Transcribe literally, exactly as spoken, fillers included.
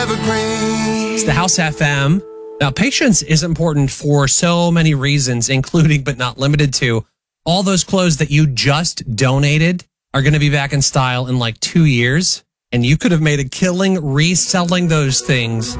evergreen. It's the House F M. Now, patience is important for so many reasons, including but not limited to all those clothes that you just donated are going to be back in style in like two years. And you could have made a killing reselling those things